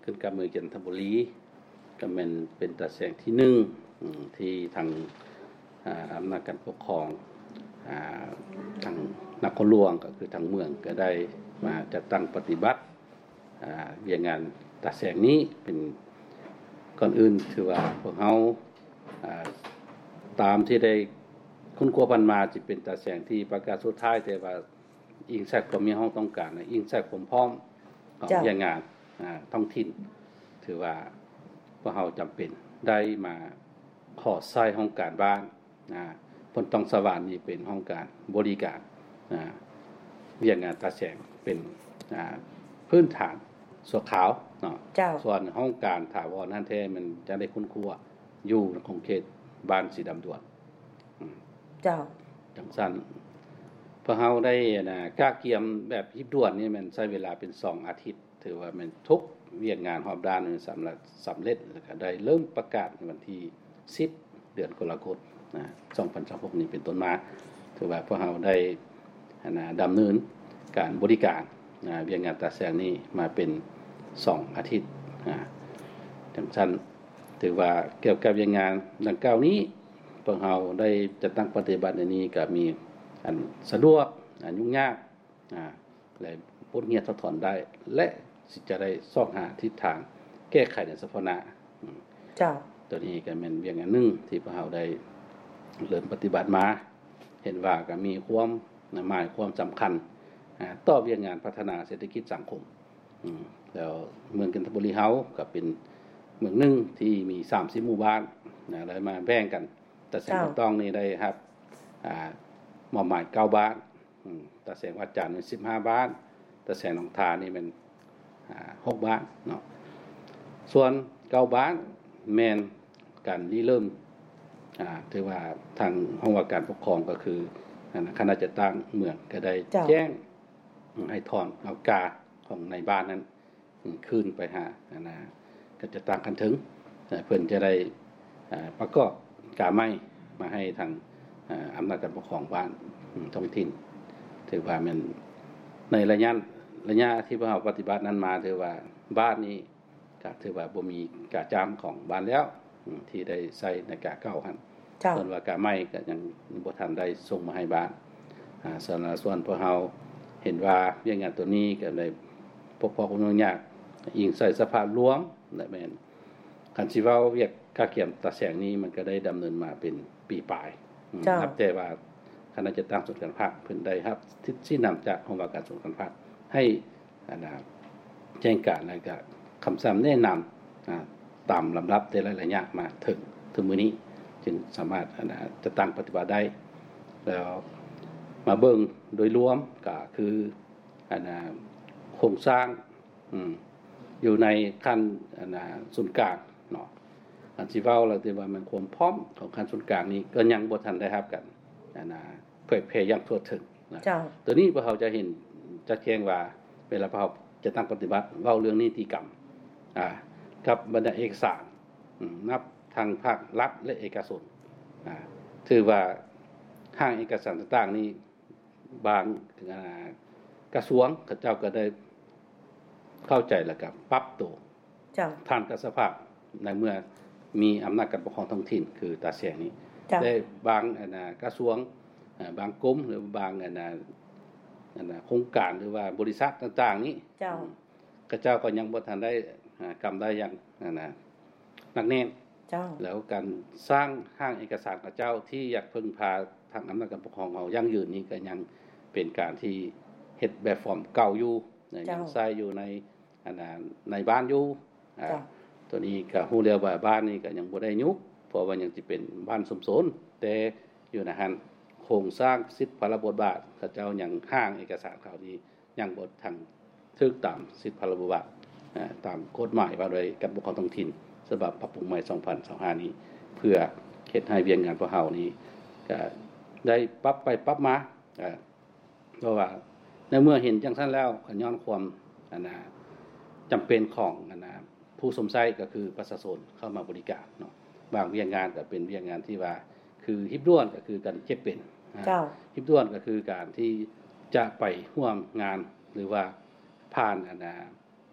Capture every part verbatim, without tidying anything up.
ขึ้นกับเมืองจันทบุรีก็แม่นเป็นตาแสงที่หนึ่งที่ทางอ่าอำนาจการปกครองอ่าทางนครหลวงก็คือทางเมืองก็ได้มาจัดตั้งปฏิบัติอ่าเวียงงานตาแสงนี้เป็นก่อนอื่นถือว่าพวกเฮาอ่าตามที่ได้คุ้นครัวพันมาสิเป็นตาแสงที่ประกาศสุดท้ายแต่ว่าอิงแซกก็มีห้องต้องการนะอิงแซกผมพร้อมของเวียงงานอ่าท้องถิ่นถือว่าพวกเฮาจำเป็นได้มาขอใช้ห้องการบ้านอ่าพนต้องสว่างนี่เป็นห้องการบริการอ่าเวียงงานตาแสงเป็นอ่าพื้นฐานสัวขาวเนาะส่วนห้องการถาวรนั่นแท้มันจะได้คุ้นครัวอยู่ของเขตบ้านสีดำดวนเจ้าจังซั่นพอเฮาได้น่ะกะเกียมแบบฮิบด่วนนี่มันใช้เวลาเป็นสองอาทิตย์ถือว่ามันทุกเวียกงานรอบด้านมันสำเร็จสำเร็จแล้วก็ได้เริ่มประกาศในวันที่สิบเดือนกรกฎาคมนะสองพันยี่สิบหกนี้เป็นต้นมาถือว่าพวกเฮาได้น่ะดำเนินการบริการนะเวียกงานตาแสงนี้มาเป็นสองอาทิตย์นะจังซั่นถือว่าเกี่ยวกับเวียกงานดังกล่าวนี้พวกเฮาได้จัดตั้งปฏิบัติในนี้ก็มีอันสะดวกอันยุ่งยากอ่าและปลดเงียบถอดถอนได้และสิจะได้ซอกหาทิศทางแก้ไขในเฉพาะหน้าจ้าตัวนี้ก็แม่นเวียงอันนึงที่พวกเฮาได้เริ่มปฏิบัติมาเห็นว่าก็มีความหมายความสำคัญอ่าต่อเวียงงานพัฒนาเศรษฐกิจสังคมอืมแล้วเมืองจันทบุรีเฮาก็เป็นเมืองนึงที่มีสามสิบหมู่บ้านนะแล้วมาแบ่งกันแต่แสงต้องนี่ได้ครับอ่ามอบหมายเก้าบ้านอืมตาแสงวัดจันทร์นี่สิบห้าบ้านตาแสงหนองทานี่มันอ่าหกบ้านเนาะส่วนเก้าบ้านแม่นการริเริ่มอ่าถือว่าทางห้องว่าการปกครองก็คือคณะจัดตั้งเมืองก็ได้แจ้งให้ถอนเอากาของในบ้านนั้นคืนไปหานะก็จะตั้งกันถึงเพิ่นจะได้อ่าประกอบกาไม้มาให้ทางอ่าอำนาจการปกครองบ้านท้องถิ่นถือว่ามันในระยะระยะที่พวกเราปฏิบัตินั้นมาถือว่าบ้านนี้ก็ถือว่าบ่มีกาจามของบ้านแล้วที่ได้ใช้ในกาเก่าหั่นส่วนว่ากาไม้ก็ยังบ่ทันได้ส่งมาให้บ้านอ่าส่วนส่วนพวกเราเห็นว่าเรื่องงานตัวนี้ก็ได้พบพอคนยากอิงใส่สภาพรวมได้แม่นคันสิเว้าเวียกกาเกียมตาแสงนี้มันก็ได้ดำเนินมาเป็นปีปลายนับแต่ว่าคณะจัดตั้งส่วนการภาคเพิ่นได้รับทิศชี้นำจากองค์การส่วนการภาคให้อันน่ะแจ้งการแล้วก็คำสั่งแนะนำอ่าตามลำดับแต่ละระยะมาถึงถึงมื้อนี้จึงสามารถอันน่ะจะตั้งปฏิบัติได้แล้วมาเบิ่งโดยรวมก็คืออันน่ะโครงสร้างอืมอยู่ในขั้นอันน่ะศูนย์กลางเนาะอันสิเว้าแล้วแต่ว่ามันความพร้อมของขั้นศูนย์กลางนี้ก็ยังบ่ทันได้รับกันอันน่ะเผยแพร่อย่างทั่วถึงนะตัวนี้พวกเราจะเห็นจะแจ้งว่าเวลาพวกเราจะตั้งปฏิบัติเว้าเรื่องนิติกรรมอ่ากับบรรดาเอกสารอืมนับทางภาครัฐและเอกชนอ่าถือว่าห้างเอกสารต่างๆนี้บางอ่ากระทรวงเขาเจ้าก็ได้เข้าใจแล้วก็ปรับตัวจ้ะท่านกับสภาพในเมื่อมีอำนาจการปกครองท้องถิ่นคือตาแสงนี้ได้บางอันน่ะกระทรวงอ่าบางกรมหรือบางอันน่ะอันน่ะโครงการหรือว่าบริษัทต่างๆนี้เจ้าเขาเจ้าก็ยังบ่ทันได้อ่ากำได้อย่างอันน่ะหนักแน่นเจ้าแล้วการสร้างห้างเอกสารเขาเจ้าที่อยากพึ่งพาทางอำนาจการปกครองเฮายั่งยืนนี้ก็ยังเป็นการที่เฮ็ดแบบฟอร์มเก่าอยู่ยังใช้อยู่ในอันน่ะในบ้านอยู่อ่าตัวนี้ก็ฮู้แล้วว่าบ้านนี้ก็ยังบ่ได้ยุบเพราะว่ายังสิเป็นบ้านสมโสนแต่อยู่ในหั่นโครงสร้างสิทธิพระบทบาทเขาเจ้ายังห้างเอกสารเขานี้ยังบ่ทันถูกตามสิทธิพระบทบาทอ่าตามกฎหมายว่าโดยการปกครองท้องถิ่นฉบับปรับปรุงใหม่สองพันยี่สิบห้านี้เพื่อเฮ็ดให้เวียงงานพวกเฮานี้ก็ได้ปรับไปปรับมาอ่าเพราะว่าในเมื่อเห็นจังซั่นแล้วก็ย้อนความอันน่ะจำเป็นของอันน่ะผู้สมใช้ก็คือประชาชนเข้ามาบริการเนาะบางเวียงงานก็เป็นเวียงงานที่ว่าคือฮิบด้วนก็คือการเจ็บเป็นเจ้าฮิบด้วนก็คือการที่จะไปร่วมงานหรือว่าผ่านอันน่ะ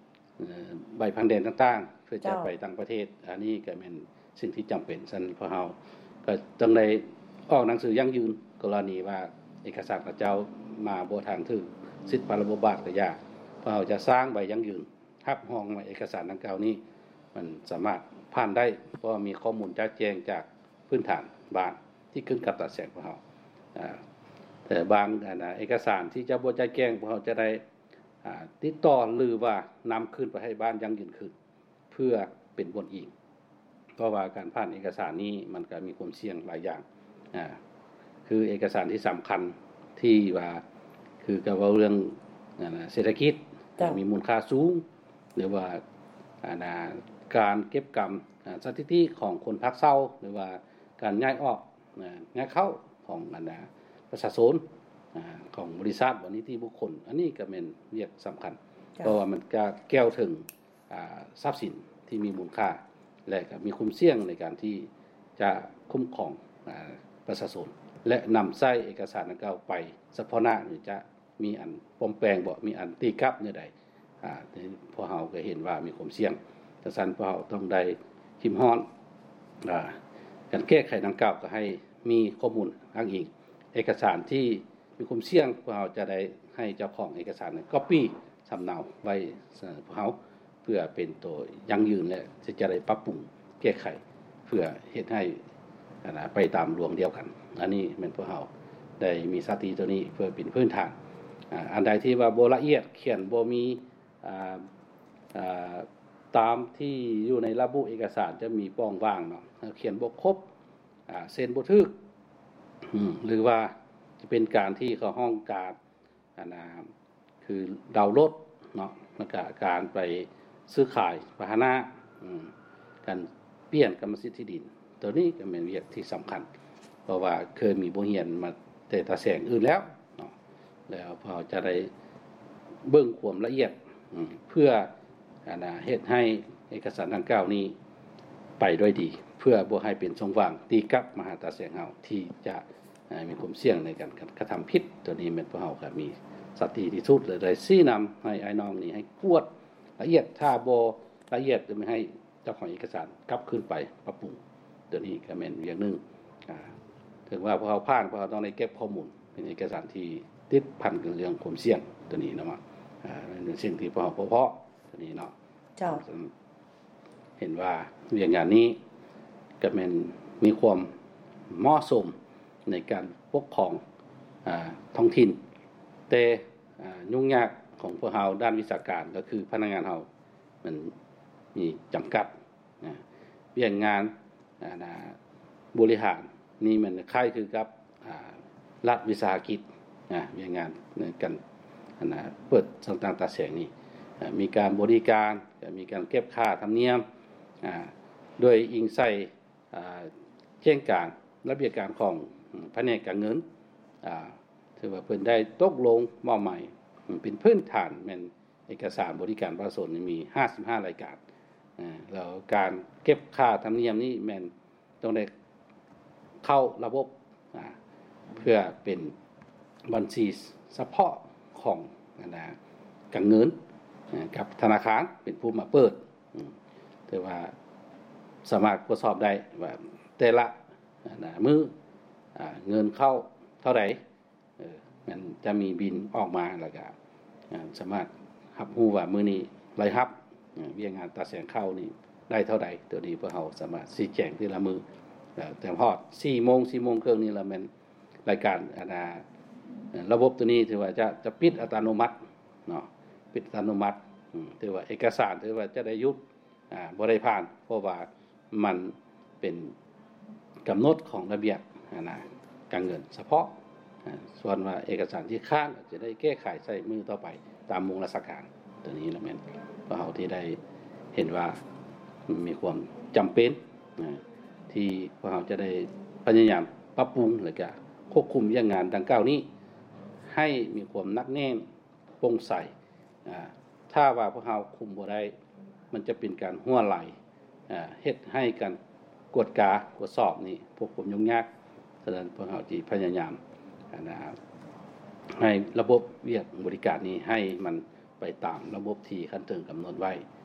ใบพังแดนต่างๆเพื่อจะเจ้าไปต่างประเทศอันนี้ก็เป็นสิ่งที่จำเป็นซั่นเพราะเฮาก็ต้องได้ออกหนังสือยั่งยืนกรณีว่าเอกสารของเจ้ามาบ่ทางถึงสิทธิพระบบาทก็ยากเพราะเฮาจะสร้างใบยั่งยืนรับรองว่าเอกสารดังกล่าวนี้มันสามารถผ่านได้เพราะมีข้อมูลชัดแจ้งจากพื้นฐานบ้านที่ขึ้นกับตัดแสงของเฮาอ่าแต่บางอันน่ะเอกสารที่จะบ่ชัดแจ้งพวกเฮาจะได้อ่าติดต่อหรือว่านำขึ้นไปให้บ้านยั่งยืนขึ้นเพื่อเป็นบทอิงเพราะว่าการผ่านเอกสารนี้มันก็มีความเสี่ยงหลายอย่างอ่าคือเอกสารที่สำคัญที่ว่าคือก็เว้าเรื่องนั่นน่ะเศรษฐกิจมีมูลค่าสูงหรือว่าอันน่ะการเก็บกรรมสถิติของคนพักเซาหรือว่าการย้ายออกย้ายเข้าของอันน่ะประชาชนอ่าของบริษัทบ่นิติบุคคลอันนี้ก็เป็นเรื่องสำคัญเพราะว่ามันก็แก้วถึงอ่าทรัพย์สินที่มีมูลค่าและก็มีความเสี่ยงในการที่จะคุ้มครองอ่าประชาชนและนำใช้เอกสารดังกล่าวไปเฉพาะหน้าหรือจะมีอันปลอมแปลงบ่มีอันตีกลับแนวใดอ่าพอเฮาก็เห็นว่ามีความเสี่ยงฉะนั้นพวกเราต้องได้คิมฮ้อนอ่าการแก้ไขดังกล่าวก็ให้มีข้อมูลอ้างอิงเอกสารที่มีความเสี่ยงพวกเราจะได้ให้เจ้าของเอกสารนั้น copy สำเนาไว้เสนอพวกเราเพื่อเป็นตัวยั่งยืนและจะได้ปรับปรุงแก้ไขเพื่อเฮ็ดให้นะไปตามรวงเดียวกันอันนี้แม่นพวกเราได้มีสติตัวนี้เพื่อเป็นพื้นฐานอ่าอันใดที่ว่าบ่ละเอียดเขียนบ่มีอ่าอ่าตามที่อยู่ในระบุเอกสารจะมีป้องว่างเนาะเขียนบ่ครบอ่าเซ็นบ่ถูกอืมหรือว่าจะเป็นการที่เขาห้องการอันน่ะคือดาวน์โหลดเนาะแล้วก็การไปซื้อขายพาหนะอืมการเปลี่ยนกรรมสิทธิ์ที่ดินตัวนี้ก็เป็นเรื่องที่สำคัญเพราะว่าเคยมีบ่เรียนมาแต่ตาแสงอื่นแล้วเนาะแล้วพอจะได้เบิ่งความละเอียดอืมเพื่ออันน่ะเฮ็ดให้เอกสารดังกล่าวนี้ไปด้วยดีเพื่อบ่ให้เป็นช่องว่างตีกลับมาหาตาแสงเฮาที่จะมีความเสี่ยงในการกระทำผิดตัวนี้แม่นพวกเฮาก็มีสติที่สุดเลยได้ชี้นำให้ไอ้น้องนี่ให้กวดละเอียดถ้าบ่ละเอียดจะไม่ให้เจ้าของเอกสารกลับคืนไปปรับปรุงตัวนี้ก็แม่นอย่างนึงอ่าถึงว่าพวกเฮาผ่านพวกเฮาต้องได้เก็บข้อมูลเป็นเอกสารที่ติดพันกับเรื่องความเสี่ยงตัวนี้เนาะอ่าเป็นสิ่งที่พวกเฮาเพาะตัวนี้เนาะเจ้าเห็นว่าเรื่องอย่างนี้ก็แม่นมีความเหมาะสมในการปกครองอ่าท้องถิ่นแต่อ่ายุ่งยากของพวกเฮาด้านวิชาการก็คือพนักงานเฮามันมีจำกัดนะเรื่องงานอ่านะบริหารนี่มันคล้ายคือกับอ่ารัฐวิสาหกิจนะเรื่องงานในกันอันน่ะเปิดต่างๆตาแสงนี่มีการบริการมีการเก็บค่าธรรมเนียมอ่าโดยอิงใส่อ่าแจ้งการระเบียบการของแผนกการเงินอ่าถือว่าเพิ่นได้ตกลงมอบหมายเป็นพื้นฐานแม่นเอกสารบริการประชาชนมีห้าสิบห้ารายการอ่าแล้วการเก็บค่าธรรมเนียมนี้แม่นต้องได้เข้าระบบอ่าเพื่อเป็นบัญชีเฉพาะของนะการเงินกับธนาคารเป็นผู้มาเปิดแต่ว่าสามารถตรวจสอบได้ว่าแต่ละนะมื้ออ่าเงินเข้าเท่าใดเออมันจะมีบิลออกมาแล้วก็สามารถรับรู้ว่ามื้อนี้รายรับเวียงงานตาแสงเข้านี่ได้เท่าใดตัวนี้พวกเฮาสามารถชี้แจงทีละมื้อแต่ฮอด สี่โมง สี่โมงครึ่งนี่ละแม่นรายการอันน่ะระบบตัวนี้ถือว่าจะจะปิดอัตโนมัติเนาะปิดอัตโนมัติอืมถือว่าเอกสารถือว่าจะได้ยุบอ่าบ่ได้ผ่านเพราะว่ามันเป็นกำหนดของระเบียบนะการเงินเฉพาะส่วนว่าเอกสารที่ค้างจะได้แก้ไขใส่มือต่อไปตามวงราชการตัวนี้ละแม่นเพราะเฮาที่ได้เห็นว่ามีความจำเป็นนะที่พวกเฮาจะได้พยายามปรับปรุงแล้วก็ควบคุมเรื่องงานดังกล่าวนี้ให้มีความหนักแน่นโปร่งใสอ่าถ้าว่าพวกเฮาคุมบ่ได้มันจะเป็นการหัวไหลอ่าเฮ็ดให้การกวดกากวดสอบนี่พวกผมยุ่งยากฉะนั้นพวกเฮาสิพยายามนะครับให้ระบบเวียกบริการนี้ให้มันไปตามระบบที่คันถึงกำหนดไว้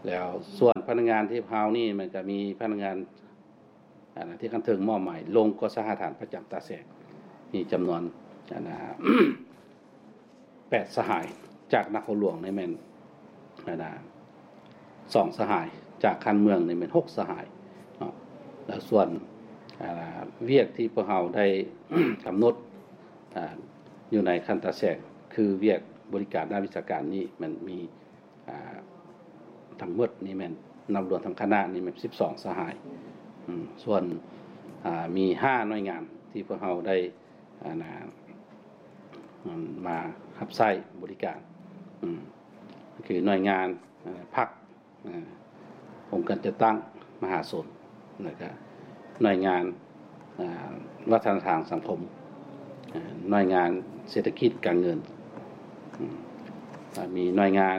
แล้วส่วนพนักงานที่เฮานี่มันก็มีพนักงานอันที่คันถึงมอบหมายลงก็สหฐานประจำตาแสงมีจำนวนอันน่ะ แปดสหายจากนครหลวงในแม่นอันน่ะสองสหายจากคันเมืองในแม่นหกสหายเนาะแล้วส่วนอ่าเวียกที่พวกเฮาได้ กำหนดอ่าอยู่ในคันตาแสงคือเวียกบริการด้านวิชาการนี้มันมีอ่าทั้งหมดนี่แม่นนำรวมทั้งคณะนี่แม่นสิบสองสหายอืมส่วนอ่ามีห้าหน่วยงานที่พวกเฮาได้อ่านะมารับใช้บริการอืมคือหน่วยงานพรรคองค์การจัดตั้งมหาชนแล้วก็หน่วยงานวัฒนธรรมสังคมหน่วยงานเศรษฐกิจการเงินมีหน่วยงาน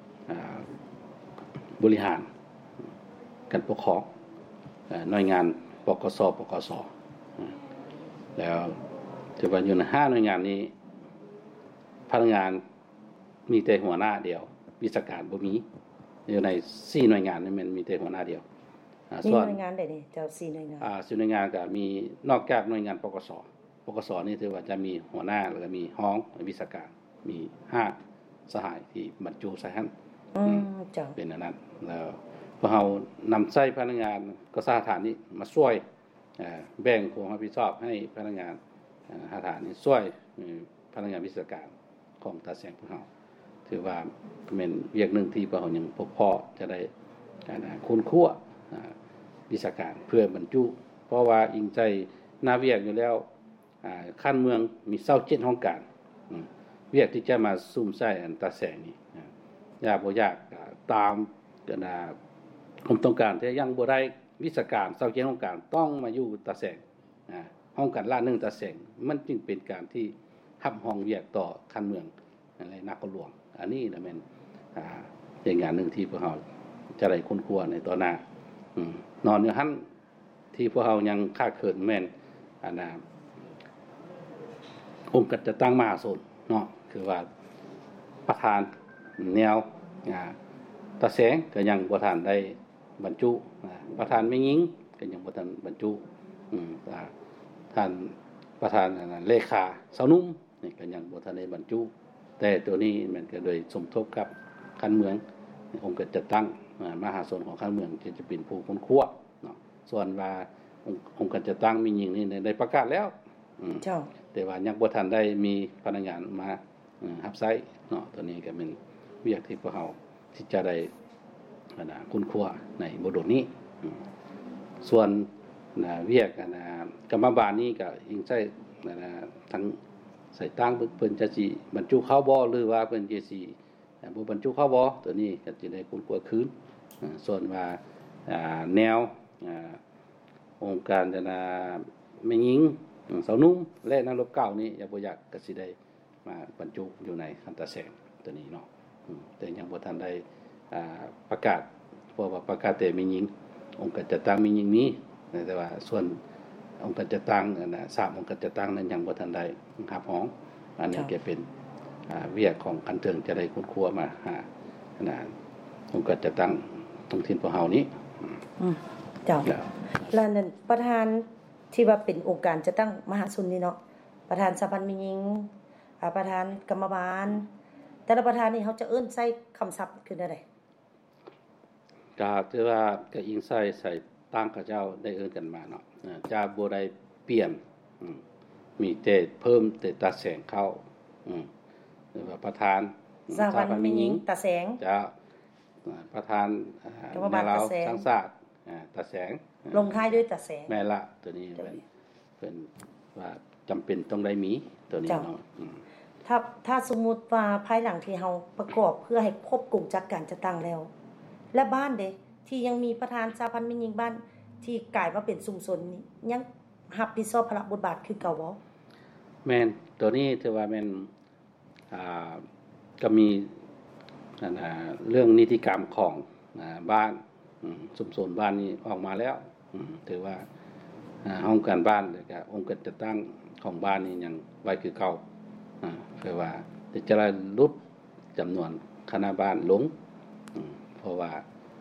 บริหารการปกครองหน่วยงานปกสปกสแล้วถือว่าอยู่ในห้าหน่วยงานนี้พนักงานมีแต่หัวหน้าเดียววิชาการบ่มีอยู่ในสี่หน่วยงานนี่มันมีแต่หัวหน้าเดียวมีหน่วยงานใดนี่เจ้าสี่หน่วยงานอ่าสี่หน่วยงานก็มีนอกจากหน่วยงานปกสปกสนี่ถือว่าจะมีหัวหน้าแล้วก็มีห้องวิชาการมีห้าสหายที่บรรจุใส่หั่นอืมเจ้าเป็นอันนั้นแล้วพอเฮานำใช้พนักงานก็สถานนี้มาช่วยเอ่อแบ่งความรับผิดชอบให้พนักงานเอ่อสถานนี้ช่วยพนักงานวิชาการของตาแสงพวกเฮาถือว่าเป็นเวียกนึงที่พวกเฮายังพบพอจะได้การคุ้นคั่ววิชาการเพื่อบรรจุเพราะว่าอิงใจหน้าเวียกอยู่แล้วอ่าขั้นเมืองมีเศร้าเจ็ดห้องการเวียกที่จะมาซุ่มใส่อันตาแสงนี่ยากบ่ยากตามกันน่ะผมต้องการที่ยังบ่ได้วิชาการเศร้าเจ็ดห้องการต้องมาอยู่ตาแสงอ่าห้องการละหนึ่งตาแสงมันจึงเป็นการที่รับห้องเวียกต่อขั้นเมืองอะไรนครหลวงอันนี้น่ะแม่นอ่าอย่างงานนึงที่พวกเฮาจะได้คุ้นคั่วในต่อหน้าอืมนอนอยู่หั่นที่พวกเฮายังคาดเขินแม่นอันน่ะองค์การจัดตั้งมหาชนเนาะคือว่าประธานแนวอ่าตาแสงก็ยังบ่ทันได้บรรจุอ่าประธานแม่หญิงก็ยังบ่ทันบรรจุอืมอ่าท่านประธานอันนั้นเลขาสาวนุ่มนี่ก็ยังบ่ทันได้บรรจุแต่ตัวนี้มันก็โดยสมทบกับการเมืององค์การจัดตั้งมหาชนของการเมืองที่จะเป็นผู้ค้นคว้าเนาะส่วนว่าองค์การจัดตั้งมีหญิงนี่ได้ประกาศแล้วอืมเจ้าแต่ว่ายังบ่ทันได้มีพนักงานมารับใช้เนาะตัวนี้ก็เป็นเวียกที่พวกเฮาที่จะได้อันน่ะคุ้นคว้าในบทบาทนี้ส่วนน่ะเวียกอันน่ะกรรมบาลนี้ก็อิงใช้อันน่ะทั้งใส่ตั้งเพิ่นจะสิบรรจุเข้าบ่หรือว่าเพิ่นจะสิบ่บรรจุเข้าบ่ตัวนี้ก็สิได้คุ้นคว้าคืนส่วนว่าอ่าแนวอ่าองค์การอันน่ะแม่หญิงสาวนุ่มและนักรบเก่านี่อยากบ่อยากก็สิได้มาบรรจุอยู่ในคันตาแสงตัวนี้เนาะแต่ยังบ่ทันได้อ่าประกาศเพราะว่าประกาศแต่แม่หญิงองค์การจัดตั้งแม่หญิงนี้แต่ว่าส่วนองค์การจัดตั้งนั่นน่ะสามองค์การจัดตั้งนั้นยังบ่ทันได้รับรองอันนี้ก็เป็นอ่าเวียกของคันเทิงจะได้คุ้นคั่วมาหาขนาดองค์การจัดตั้งท้องถิ่นพวกเฮานี้อืมเจ้าแล้วนั่นประธานที่ว่าเป็นองค์การจัดตั้งมหาชนนี่เนาะประธานสภาแม่หญิงอ่าประธานกรรมบาลแต่ละประธานนี่เขาจะเอิ้นใส่คำศัพท์คือได้ก็ถือว่าก็อิงใส่ใส่ตั้งเขาเจ้าได้เอิ้นกันมาเนาะจะบ่ได้เปลี่ยนอืมมีแต่เพิ่มแต่ตาแสงเข้าอืมหรือว่าประธานสภาแม่หญิงตาแสงจะประธานกรรมบาลตาแสงสังศาสตร์อ่าตาแสงลงท้ายด้วยตาแสงแม่ละตัวนี้เป็นเพิ่นว่าจำเป็นต้องได้มีตัวนี้เนาะอืมถ้าถ้าสมมุติว่าภายหลังที่เฮาประกอบเพื่อให้ครบกลุ่มจักการจัดตั้งแล้วและบ้านเด้ที่ยังมีประธานสภาแม่หญิงบ้านที่กลายมาเป็นชุมชนนี้ยังรับผิดชอบภาระบทบาทคือเก่าบ่แม่นตัวนี้ถือว่าแม่นอ่าก็มีอันน่ะเรื่องนิติกรรมของอ่าบ้านอืมชุมชนบ้านนี้ออกมาแล้วอืมถือว่าอ่าห้องการบ้านแล้วก็องค์การจัดตั้งของบ้านนี้ยังไว้คือเก่าอ่าคือว่าจะลดจำนวนคณะบ้านลงอืมเพราะว่า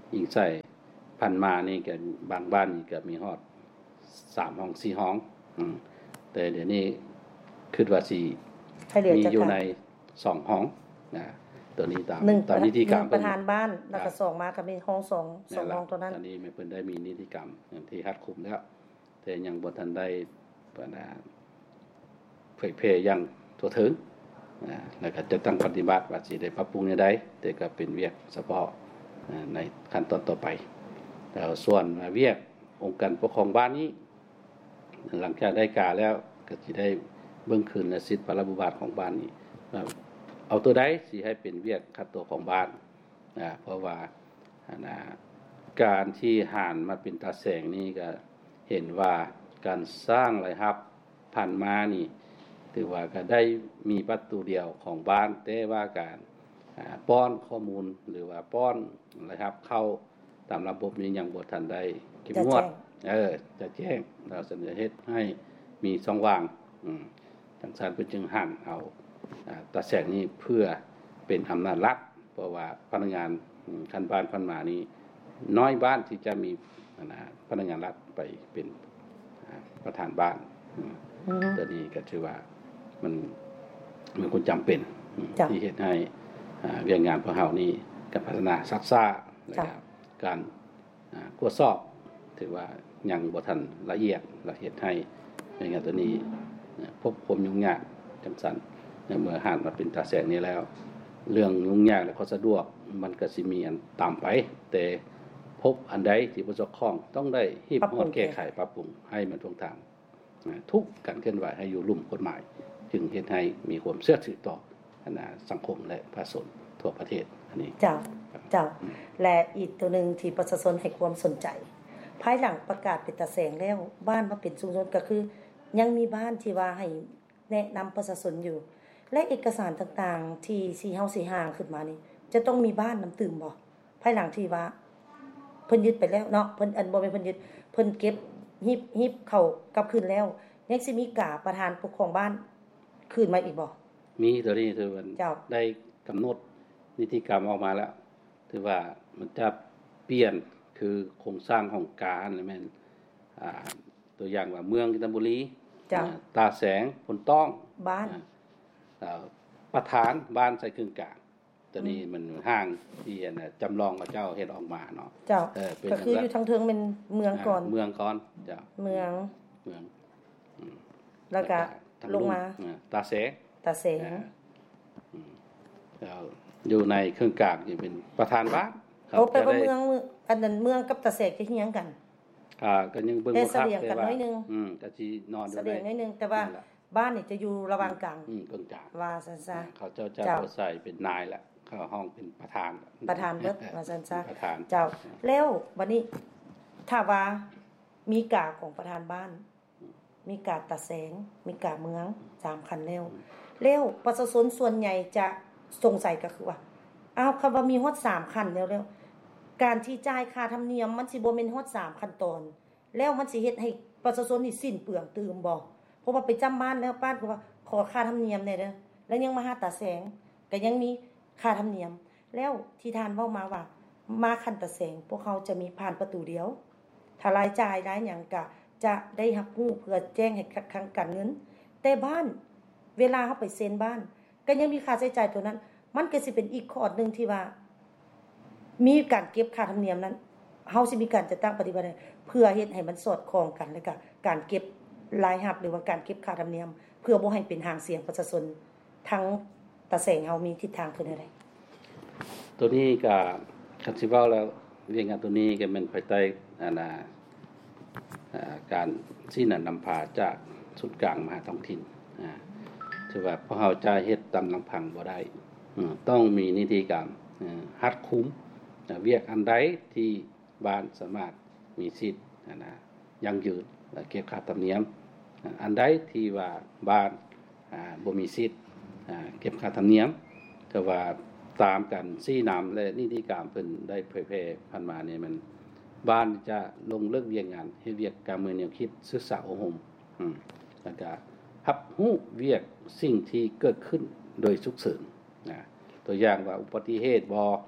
ยิ่งใส่พันมานี่ก็บางบ้านนี่ก็มีฮอดสามห้องสี่ห้องอืมแต่เดี๋ยวนี้คิดว่าสิมีอยู่ในสองห้องนะตัวนี้ตามตามนิติกรรมประธานบ้านแล้วก็สองมาก็มีห้องสองสองห้องตัวนั้นตอนนี้ไม่เพิ่นได้มีนิติกรรมอย่างที่รัดกุมแล้วแต่ยังบ่ทันได้ปานเผยแพร่อย่างทั่วถึงนะแล้วก็จะตั้งปฏิบัติว่าสิได้ปรับปรุงแนวใดแต่ก็เป็นเวียกเฉพาะในขั้นตอนต่อไปแต่ส่วนเวียกองค์การปกครองบ้านนี้หลังจากได้กาแล้วก็สิได้เบิ่งคืนและสิทธิปรบุบาทของบ้านนี้เอาตัวใดสิให้เป็นเวียกคัดตัวของบ้านนะเพราะว่านะการที่ห่านมาเป็นตาแสงนี่ก็เห็นว่าการสร้างไรครับผ่านมานี่ถือว่าก็ได้มีประตูเดียวของบ้านแต่ว่าการป้อนข้อมูลหรือว่าป้อนนะครับเข้าตามระบบนี้ยังบ่ทันได้เข้มงวดเออจะแจ้งเราเสนอเฮ็ดให้มีช่องว่างอืมจังซั่นเพิ่นจึงหั่นเอาตาแสงนี้เพื่อเป็นอำนาจรัฐเพราะว่าพนักงานคันบ้านพันมานี้น้อยบ้านที่จะมีนะพนักงานรัฐไปเป็นประธานบ้านตัวนี้ก็ถือว่ามันมันควรจำเป็นที่เฮ็ดให้เวียกงานของเฮานี่การพัฒนาซักซ่าและการตรวจสอบถือว่ายังบ่ทันละเอียดและเฮ็ดให้เวียกงานตัวนี้พบความยุ่งยากจังซั่นเมื่อห่านมาเป็นตาแสงนี้แล้วเรื่องยุ่งยากและก็สะดวกมันก็สิมีอันตามไปแต่พบอันใดที่บ่เกี่ยวข้องต้องได้รีบฮอดแก้ไขปรับปรุงให้มันถูกทางทุกการเคลื่อนไหวให้อยู่ลุ่มกฎหมายจึงเฮ็ดให้มีความเชื่อถือต่อคณะสังคมและประชาชนทั่วประเทศอันนี้เจ้าเจ้าและอีกตัวนึงที่ประชาชนให้ความสนใจภายหลังประกาศเป็นตาแสงแล้วบ้านมาเป็นชุมชนก็คือยังมีบ้านที่ว่าให้แนะนำประชาชนอยู่และเอกสารต่างๆที่สิเฮาสิห่างขึ้นมานี่จะต้องมีบ้านนําตื่มบ่ภายหลังที่ว่าเพิ่นยึดไปแล้วเนาะเพิ่นอันบ่แม่นเพิ่นยึดเพิ่นเก็บฮิบฮิบเข้ากลับคืนแล้วยังสิมีกาประธานปกครองบ้านคืนมาอีกบ่มีตัวนี้คือมันได้กำหนดนิติกรรมออกมาแล้วถือว่ามันจะเปลี่ยนคือโครงสร้างของการแม่นอ่าตัวอย่างว่าเมืองกินตบุรีตาแสงผลต้องบ้านอ่าประธานบ้านใส่ครึ่งกลางตัวนี้มันห้างที่น่ะจำลองกับเจ้าเฮ็ดออกมาเนาะเจ้าเออก็คืออยู่ทางเทิงเป็นเมืองก่อนเมืองก่อนเจ้าเมืองเมืองอืมแล้วก็ลงมาตาแสงตาแสงอืมแล้วอยู่ในครึ่งกลางนี่เป็นประธานบ้านโอ้แปลว่าเมืองอันนั้นเมืองกับตาแสงจะเฮียงกันอ่าก็ยังเบิ่งบ่ครับแต่ว่าอืมก็สินอนอยู่ในแสดงน้อยนึงแต่ว่าบ้านนี่จะอยู่ระหว่างกลางอืมกลางกลางว่าซั่นซะเขาเจ้าจะบ่ใส่เป็นนายแล้วเข้าห้องเป็นประธานประธานเบิดว่าซั่นซะประธานเจ้าแล้วบัดนี้ถ้าว่ามีกาของประธานบ้านมีกาตาแสงมีกาเมืองสามคันแล้วแล้วประชาชนส่วนใหญ่จะสงสัยก็คือว่าอ้าวคำว่ามีฮอดสามคันแล้วแล้วการที่จ่ายค่าธรรมเนียมมันสิบ่แม่นฮอดสามขั้นตอนแล้วมันสิเฮ็ดให้ประชาชนนี่สิ้นเปลืองตื่มบ่เพราะว่าไปจำบ้านแล้วป้านก็ว่าขอค่าธรรมเนียมแน่เด้อแล้วยังมาหาตาแสงก็ยังมีค่าธรรมเนียมแล้วที่ท่านเว้ามาว่ามาคันตาแสงพวกเขาจะมีผ่านประตูเดียวถ้ารายจ่ายรายหยังก็จะได้รับรู้เพื่อแจ้งให้คลังการเงินแต่บ้านเวลาเฮาไปเซ็นบ้านก็ยังมีค่าใช้จ่ายตัวนั้นมันก็สิเป็นอีกข้อนึงที่ว่ามีการเก็บค่าธรรมเนียมนั้นเฮาสิมีการจัดตั้งปฏิบัติเพื่อเฮ็ดให้มันสอดคล้องกันแล้วก็การเก็บรายรับหรือว่าการเก็บค่าธรรมเนียมเพื่อบ่ให้เป็นหางเสียงประชาชนทั้งตาแสงเฮามีทิศทางเพิ่นได้ตัวนี้ก็คันสิเว้าแล้วเรื่องงานตัวนี้ก็มันภายใต้อันน่ะอ่าการที่นั่นนำพาจากศูนย์กลางมาท้องถิ่นอ่าถือว่าพอเฮาจะเฮ็ดตามลำพังบ่ได้อือต้องมีนิติกรรมอ่ารัดกุมเวียกอันใดที่บ้านสามารถมีสิทธิ์นะยั่งยืนและเก็บค่าธรรมเนียมอันใดที่ว่าบ้านอ่าบ่มีสิทธิ์อ่าเก็บค่าธรรมเนียมก็ว่าตามกันซี่นำและนิติกรรมเพิ่นได้เผยแพร่ผ่านมานี่มันบ้านจะลงเลิกเวียกงานเฮ็ดเวียกการเมืองแนวคิดศึกษาอบรมอืมแล้วก็รับรู้เวียกสิ่งที่เกิดขึ้นโดยฉุกเฉินนะตัวอย่างว่าอุบัติเหตุบ่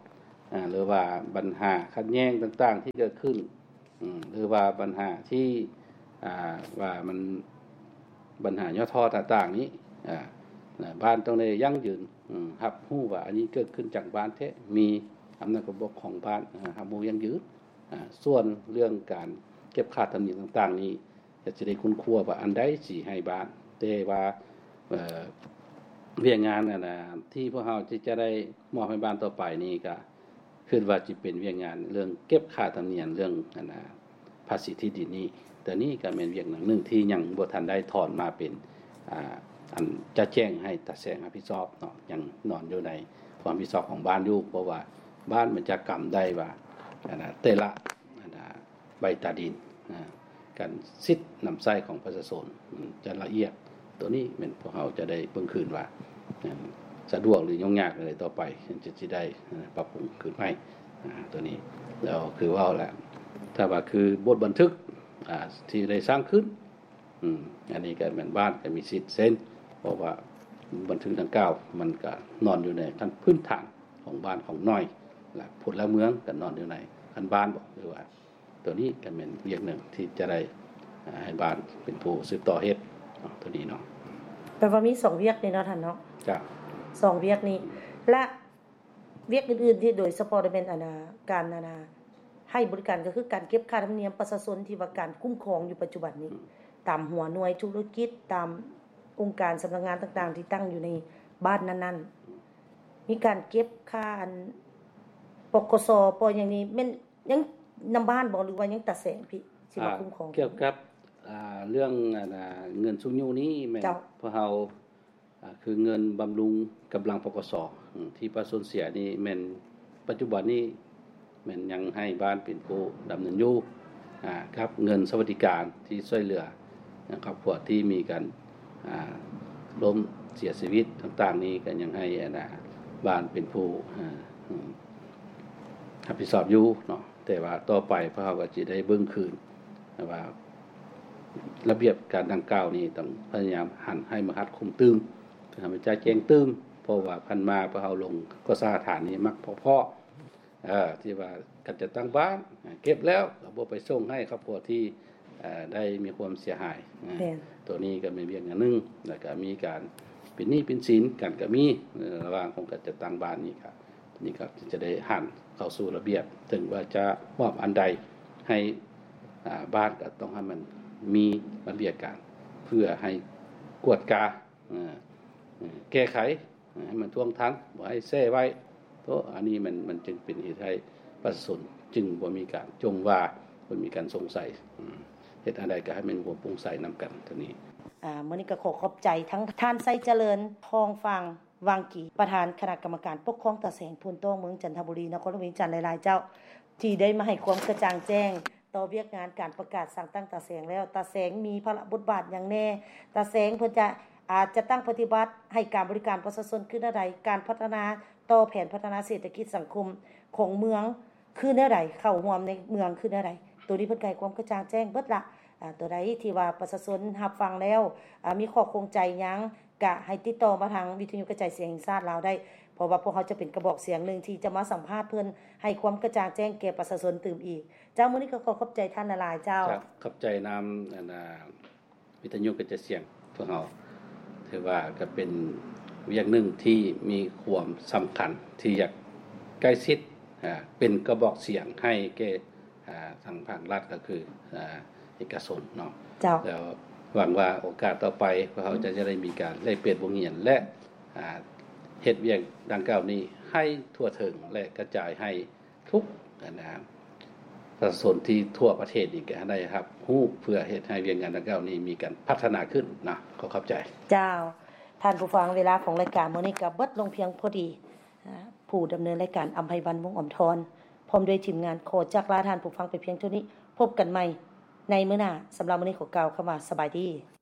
อ่าหรือว่าปัญหาขัดแย้งต่างๆที่เกิดขึ้นอืมหรือว่าปัญหาที่อ่าว่ามันปัญหาย่อท่อต่างๆนี้อ่าบ้านต้องได้ยั่งยืนอืมรับรู้ว่าอันนี้เกิดขึ้นจากบ้านแท้มีอำนาจกบฏของบ้านรับรู้ยั่งยืนอ่าส่วนเรื่องการเก็บค่าธรรมเนียมต่างๆนี้จะได้คุ้นคั่วว่าอันใดสิให้บ้านแต่ว่าเอ่อเวียกงานน่ะนะที่พวกเฮาที่จะได้มอบให้บ้านต่อไปนี้ก็คิดว่าสิเป็นเวียกงานเรื่องเก็บค่าธรรมเนียมเรื่องอันน่ะภาษีที่ดินนี้แต่นี่ก็แม่นเวียกหนึงที่ยังบ่ทันได้ถอนมาเป็นอ่าอันจะแจ้งให้ตาแสงรับผิดชอบเนาะยังนอนอยู่ในความรับผิดชอบของบ้านอยู่เพราะว่าบ้านมันจะกำได้ว่าอันน่ะแต่ละอันน่ะใบตาดินอ่าการสิทธิ์นำใช้ของประชาชนจะละเอียดตัวนี้แม่นพวกเราจะได้เบิ่งคืนว่าสะดวกหรือยุ่งยากอะไรต่อไปจะสิได้ปรับปรุงขึ้นใหม่อ่าตัวนี้แล้วคือว่าแหละถ้าว่าคือบทบันทึกอ่าที่ได้สร้างขึ้นอืมอันนี้ก็แม่นบ้านก็มีสิทธิ์เซ็นเพราะว่าบันทึกดังกล่าวมันก็นอนอยู่ในขั้นพื้นฐานของบ้านของน้อยและพลเมืองก็นอนอยู่ในขั้นบ้านบ่หรือว่าตัวนี้ก็เป็นเรื่องหนึ่งที่จะได้ให้บ้านเป็นผู้สืบต่อเฮ็ดตัวนี้เนาะแปลว่ามีสองเวียกนี่เนาะท่านเนาะจ้ะสองเวียกนี้และเวียกอื่นๆที่โดยเฉพาะเป็นอนาการนานาให้บริการก็คือการเก็บค่าธรรมเนียมประชาชนที่ว่าการคุ้มครองอยู่ปัจจุบันนี้ตามหัวหน่วยธุรกิจตามองค์การสำนักงานต่างๆที่ตั้งอยู่ในบ้านนั้นๆมีการเก็บค่าอันปกสปอย่างนี้แม่นยังนำบ้านบ่หรือว่ายังตัดแสงพี่สิมาคุ้มครองเกี่ยวกับอ่าเรื่องอ่าเงินสุญญูนี้แม่นเพราะเฮาอ่าคือเงินบำรุงกำลังปกสที่ประชาชนเสียนี่แม่นปัจจุบันนี้แม่นยังให้บ้านเป็นผู้ดำเนินอยู่อ่าครับเงินสวัสดิการที่ช่วยเหลือนะครับพวกที่มีกันอ่าล้มเสียชีวิตต่างๆนี้ก็ยังให้อ่าบ้านเป็นผู้อ่ารับผิดชอบอยู่เนาะแต่ว่าต่อไปพวกเฮาก็สิได้เบิ่งคืนว่าระเบียบการดังกล่าวนี้ต้องพยายามหันให้มาหัดคุมตึงทำให้ใจแจ้งตึงเพราะว่าพันมาพวกเฮาลงก็สถานนี้มักพอๆเอ่อที่ว่ากันจะตั้งบ้านเก็บแล้วก็บ่ไปส่งให้ครอบครัวที่เอ่อได้มีความเสียหายตัวนี้ก็เป็นเรื่องนึงแล้วก็มีการเป็นหนี้เป็นสินกันก็มีระหว่างของกันจะตั้งบ้านนี้ครับนี่ก็จะได้หันเข้าสู่ระเบียบถึงว่าจะมอบอันใดให้อ่าบ้านก็ต้องให้มันมีระเบียบการเพื่อให้กวดกาเอ่อแก้ไขให้มันท่วงทันบ่ให้แซ่ไว้เพราะอันนี้มันมันจึงเป็นเหตุให้ประชาชนจึงบ่มีการจงว่าบ่มีการสงสัยเฮ็ดอันใดก็ให้มันบ่โปร่งใสนำกันตัวนี้อ่ามื้อนี้ก็ขอขอบใจทั้งท่านไสเจริญทองฟังวังกีประธานคณะกรรมการปกครองตาแสงพูนโต้เมืองจันทบุรีนครหลวงจันทร์หลายๆเจ้าที่ได้มาให้ความกระจ่างแจ้งต่อเวียกงานการประกาศสั่งตั้งตาแสงแล้วตาแสงมีภาระบทบาทอย่างแน่ตาแสงเพิ่นจะอาจจะตั้งปฏิบัติให้การบริการประชาชนขึ้นได้การพัฒนาต่อแผนพัฒนาเศรษฐกิจสังคมของเมืองคือแนวใดเข้าร่วมในเมืองคือแนวใดตัวนี้เพิ่นให้ความกระจ่างแจ้งเบิดละอ่าตัวใดที่ว่าประชาชนรับฟังแล้วอ่ามีข้อคงใจหยังก็ให้ติดต่อมาทางวิทยุกระจายเสียงแห่งชาติลาวได้เพราะว่าพวกเขาจะเป็นกระบอกเสียงนึงที่จะมาสัมภาษณ์เพิ่นให้ความกระจ่างแจ้งแก่ประชาชนตื่มอีกเจ้ามื้อนี้ก็ขอขอบใจท่านหลายๆเจ้าครับขอบใจนำอันน่ะวิทยุกระจายเสียงพวกเฮาถือว่าก็เป็นอย่างนึงที่มีความสำคัญที่อยากใกล้ชิดอ่าเป็นกระบอกเสียงให้แก่อ่าทางภาครัฐก็คืออ่าเอกชนเนาะเจ้าแล้วหวังว่าโอกาสต่อไปพวกเขาจะจะได้มีการแลกเปลี่ยนวงเงินและอ่าเฮ็ดเวียกดังกล่าวนี้ให้ทั่วถึงและกระจายให้ทุกนะประชาชนที่ทั่วประเทศอีกได้ครับฮู้เพื่อเฮ็ดให้เวียกงานดังกล่าวนี้มีการพัฒนาขึ้นนะขอขอบใจเจ้าท่านผู้ฟังเวลาของรายการมื้อนี้ก็เบิดลงเพียงพอดีผู้ดำเนินรายการอำไพวันวงศ์อ่อมทรพร้อมด้วยทีมงานขอจักลาท่านผู้ฟังไปเพียงเท่านี้พบกันใหม่ในมื้อหน้าสำหรับมื้อนี้ขอกล่าวคำว่าสบายดี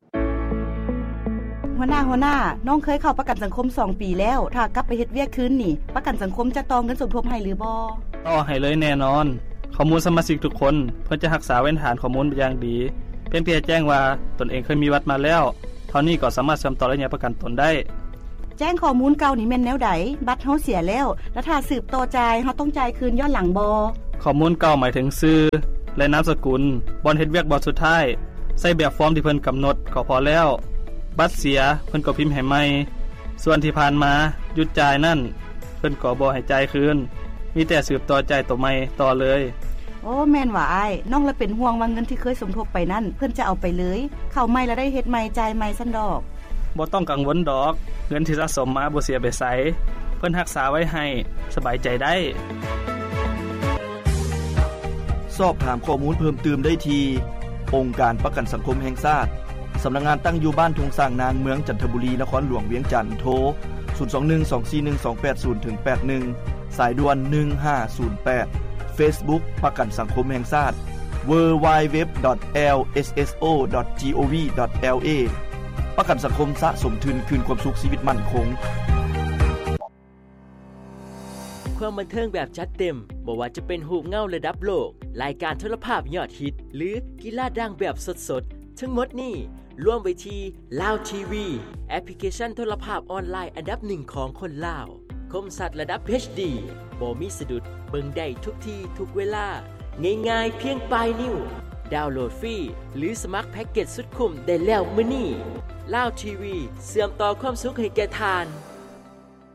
หัวหน้าหัวหน้าน้องเคยเข้าประกันสังคมสองปีแล้วถ้ากลับไปเฮ็ดเวียกคืนนี่ประกันสังคมจะต่อเงินสมทบให้หรือบ่ต่อให้เลยแน่นอนข้อมูลสมาชิกทุกคนเพื่อจะรักษาไว้ฐานข้อมูลเป็นอย่างดีเพียงเพียงแจ้งว่าตนเองเคยมีวัดมาแล้วเท่านี้ก็สามารถเชื่อมต่อระยะประกันตนได้แจ้งข้อมูลเก่านี่แม่นแนวใดบัตรเฮาเสียแล้วแล้วถ้าสืบต่อจ่ายเฮาต้องจ่ายคืนย้อนหลังบ่ข้อมูลเก่าหมายถึงชื่อและนามสกุลบ่อนเฮ็ดเวียกบ่สุดท้ายใส่แบบฟอร์มที่เพิ่นกำหนดก็พอแล้วบัตรเสียเพิ่นก็พิมพ์ให้ใหม่ส่วนที่ผ่านมาหยุดจ่ายนั่นเพิ่นก็บ่ให้จ่ายคืนมีแต่สืบต่อจ่ายตัวใหม่ต่อเลยโอ้แม่นว่าอ้ายน้องละเป็นห่วงว่าเงินที่เคยสมทบไปนั่นเพิ่นจะเอาไปเลยเข้าใหม่แล้วได้เฮ็ดใหม่จ่ายใหม่ซั่นดอกบ่ต้องกังวลดอกเงินที่สะสมมาบ่เสียไปไสเพิ่นรักษาไว้ให้สบายใจได้สอบถามข้อมูลเพิ่มเติมได้ที่องค์การประกันสังคมแห่งชาติสำนักงานตั้งอยู่บ้านทุ่งสร้างนางเมืองจันทบุรีนครหลวงเวียงจันทน์โทรศูนย์ สอง หนึ่ง สอง สี่ หนึ่ง สอง แปด ศูนย์ ถึง แปด หนึ่งสายด่วนหนึ่งห้าศูนย์แปด Facebook ประกันสังคมแห่งชาติ ดับเบิลยู ดับเบิลยู ดับเบิลยู ดอท แอล เอส เอส โอ ดอท จี โอ วี ดอท แอล เอ ประกันสังคมสะสมทุนคืนความสุขชีวิตมั่นคงความบันเทิงแบบจัดเต็มบ่ว่าจะเป็นรูปเงาระดับโลกรายการโทรภาพยอดฮิตหรือกีฬาดังแบบสดๆทั้งหมดนี้รวมไว้ที่ Lao ที วี แอปพลิเคชันโทรภาพออนไลน์อันดับหนึ่งของคนลาวคมสัตว์ระดับ เอช ดี บ่มีสะดุดเบิ่งได้ทุกที่ทุกเวลาง่ายๆเพียงปลายนิ้วดาวน์โหลดฟรีหรือสมัครแพ็กเกจสุดคุ้มได้แล้วมื้อนี้ Lao ที วี เชื่อมต่อความสุขให้แก่ทาน